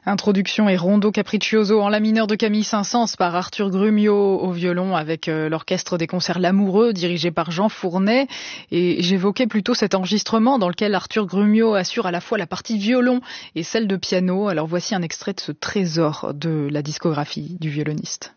Introduction et rondo capriccioso en la mineur de Camille Saint-Saëns par Arthur Grumio au violon avec l'orchestre des concerts L'Amoureux dirigé par Jean Fournet. Et j'évoquais plutôt cet enregistrement dans lequel Arthur Grumio assure à la fois la partie violon et celle de piano. Alors voici un extrait de ce trésor de la discographie du violoniste.